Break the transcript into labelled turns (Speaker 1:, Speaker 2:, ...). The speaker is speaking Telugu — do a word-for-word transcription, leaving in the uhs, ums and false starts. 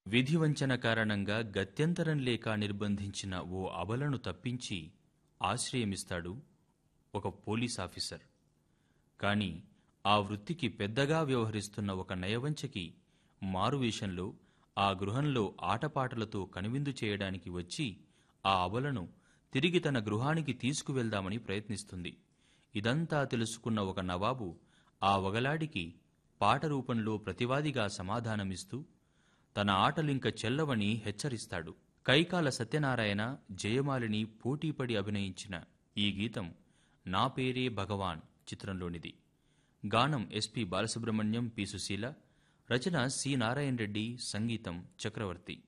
Speaker 1: విధివంచన కారణంగా గత్యంతరం లేక నిర్బంధించిన ఓ అబలను తప్పించి ఆశ్రయమిస్తాడు ఒక పోలీస్ ఆఫీసర్. కాని ఆ వృత్తికి పెద్దగా వ్యవహరిస్తున్న ఒక నయవంచకి మారువేషంలో ఆ గృహంలో ఆటపాటలతో కనువిందు చేయడానికి వచ్చి ఆ అబలను తిరిగి తన గృహానికి తీసుకువెళ్దామని ప్రయత్నిస్తుంది. ఇదంతా తెలుసుకున్న ఒక నవాబు ఆ వగలాడికి పాట రూపంలో ప్రతివాదిగా సమాధానమిస్తూ తన ఆటలింక చెల్లవని హెచ్చరిస్తాడు. కైకాల సత్యనారాయణ, జయమాలిని పోటీపడి అభినయించిన ఈ గీతం నా పేరే భగవాన్ చిత్రంలోనిది. గానం ఎస్పి బాలసుబ్రహ్మణ్యం, పి సుశీల, రచన సి నారాయణ రెడ్డి, సంగీతం చక్రవర్తి.